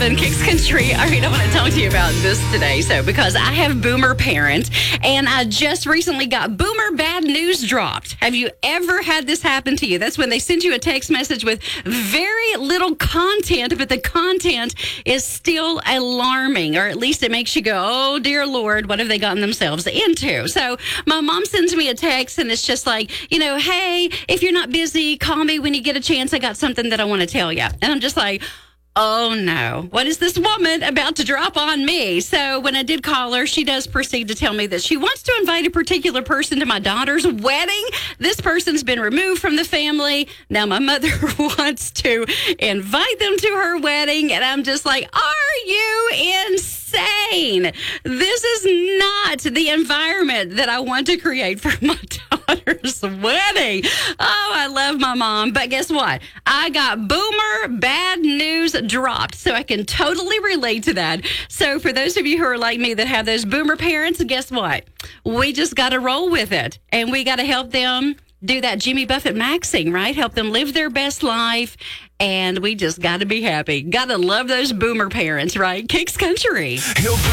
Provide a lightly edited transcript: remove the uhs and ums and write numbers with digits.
7, Kicks Country. All right, I want to talk to you about this today. So, because I have boomer parents, and I just recently got boomer bad news dropped. Have you ever had this happen to you? That's when they send you a text message with very little content, but the content is still alarming, or at least it makes you go, oh, dear Lord, what have they gotten themselves into? So, my mom sends me a text, and it's just like, hey, if you're not busy, call me when you get a chance. I got something that I want to tell you. And I'm just like, oh no, what is this woman about to drop on me? So when I did call her, she does proceed to tell me that she wants to invite a particular person to my daughter's wedding. This person's been removed from the family. Now my mother wants to invite them to her wedding. And I'm just like, are you insane? This is not the environment that I want to create for my daughter's wedding. Oh, I love my mom. But guess what? I got boomer bad news dropped, so I can totally relate to that. So for those of you who are like me that have those boomer parents, guess what? We just got to roll with it, and we got to help them do that Jimmy Buffett maxing, right? Help them live their best life, and we just got to be happy. Got to love those boomer parents, right? Kicks Country.